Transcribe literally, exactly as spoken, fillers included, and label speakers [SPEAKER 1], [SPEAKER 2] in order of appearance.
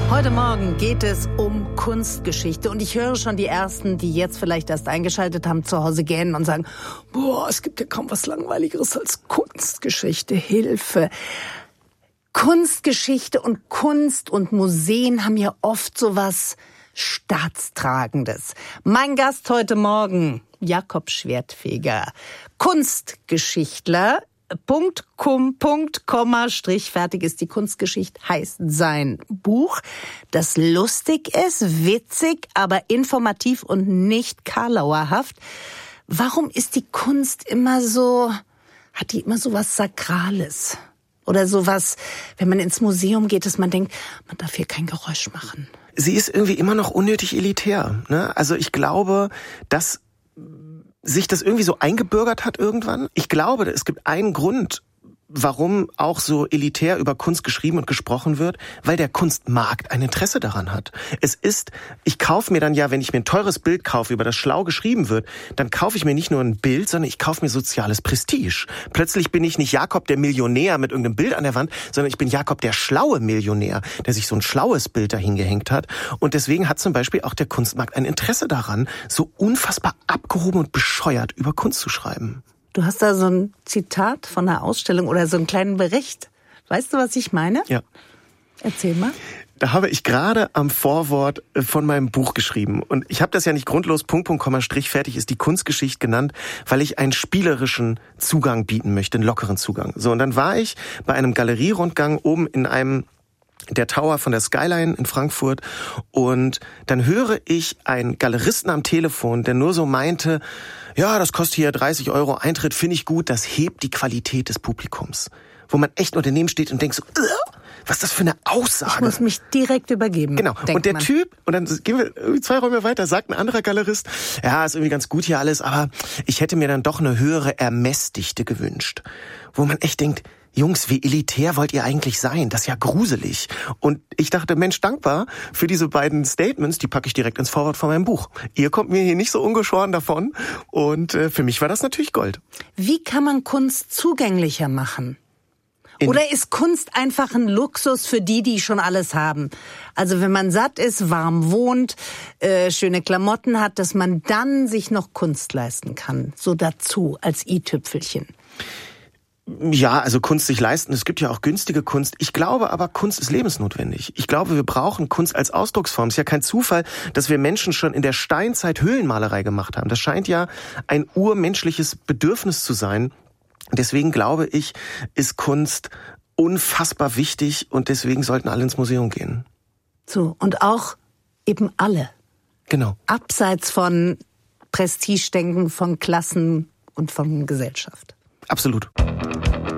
[SPEAKER 1] Heute Morgen geht es um Kunstgeschichte und ich höre schon die Ersten, die jetzt vielleicht erst eingeschaltet haben, zu Hause gähnen und sagen, boah, es gibt ja kaum was Langweiligeres als Kunstgeschichte, Hilfe. Kunstgeschichte und Kunst und Museen haben ja oft sowas Staatstragendes. Mein Gast heute Morgen, Jakob Schwertfeger, Kunstgeschichtler. Punkt, cum, Punkt, Komma, Strich, fertig ist die Kunstgeschichte, heißt sein Buch, das lustig ist, witzig, aber informativ und nicht karlauerhaft. Warum ist die Kunst immer so, hat die immer so was Sakrales? Oder sowas, wenn man ins Museum geht, dass man denkt, man darf hier kein Geräusch machen.
[SPEAKER 2] Sie ist irgendwie immer noch unnötig elitär, ne? Also ich glaube, dass sich das irgendwie so eingebürgert hat irgendwann. Ich glaube, es gibt einen Grund, warum auch so elitär über Kunst geschrieben und gesprochen wird, weil der Kunstmarkt ein Interesse daran hat. Es ist, ich kaufe mir dann ja, wenn ich mir ein teures Bild kaufe, über das schlau geschrieben wird, dann kaufe ich mir nicht nur ein Bild, sondern ich kaufe mir soziales Prestige. Plötzlich bin ich nicht Jakob der Millionär mit irgendeinem Bild an der Wand, sondern ich bin Jakob der schlaue Millionär, der sich so ein schlaues Bild dahin gehängt hat. Und deswegen hat zum Beispiel auch der Kunstmarkt ein Interesse daran, so unfassbar abgehoben und bescheuert über Kunst zu schreiben.
[SPEAKER 1] Du hast da so ein Zitat von einer Ausstellung oder so einen kleinen Bericht. Weißt du, was ich meine?
[SPEAKER 2] Ja.
[SPEAKER 1] Erzähl mal.
[SPEAKER 2] Da habe ich gerade am Vorwort von meinem Buch geschrieben. Und ich habe das ja nicht grundlos Punkt, Punkt, Komma, Strich, fertig ist die Kunstgeschichte genannt, weil ich einen spielerischen Zugang bieten möchte, einen lockeren Zugang. So, und dann war ich bei einem Galerierundgang oben in einem der Tower von der Skyline in Frankfurt und dann höre ich einen Galeristen am Telefon, der nur so meinte, ja, das kostet hier dreißig Euro Eintritt, finde ich gut, das hebt die Qualität des Publikums. Wo man echt nur daneben steht und denkt so, was ist das für eine Aussage?
[SPEAKER 1] Ich muss mich direkt übergeben.
[SPEAKER 2] Genau. Und der
[SPEAKER 1] man.
[SPEAKER 2] Typ, und dann gehen wir zwei Räume weiter, sagt ein anderer Galerist, ja, ist irgendwie ganz gut hier alles, aber ich hätte mir dann doch eine höhere Ermessdichte gewünscht. Wo man echt denkt, Jungs, wie elitär wollt ihr eigentlich sein? Das ist ja gruselig. Und ich dachte, Mensch, dankbar für diese beiden Statements, die packe ich direkt ins Vorwort von meinem Buch. Ihr kommt mir hier nicht so ungeschoren davon. Und äh, für mich war das natürlich Gold.
[SPEAKER 1] Wie kann man Kunst zugänglicher machen? In Oder ist Kunst einfach ein Luxus für die, die schon alles haben? Also wenn man satt ist, warm wohnt, äh, schöne Klamotten hat, dass man dann sich noch Kunst leisten kann. So dazu, als i-Tüpfelchen.
[SPEAKER 2] Ja, also Kunst sich leisten. Es gibt ja auch günstige Kunst. Ich glaube aber, Kunst ist lebensnotwendig. Ich glaube, wir brauchen Kunst als Ausdrucksform. Es ist ja kein Zufall, dass wir Menschen schon in der Steinzeit Höhlenmalerei gemacht haben. Das scheint ja ein urmenschliches Bedürfnis zu sein. Deswegen glaube ich, ist Kunst unfassbar wichtig und deswegen sollten alle ins Museum gehen.
[SPEAKER 1] So, und auch eben alle.
[SPEAKER 2] Genau.
[SPEAKER 1] Abseits von Prestigedenken, von Klassen und von Gesellschaft.
[SPEAKER 2] Absolut.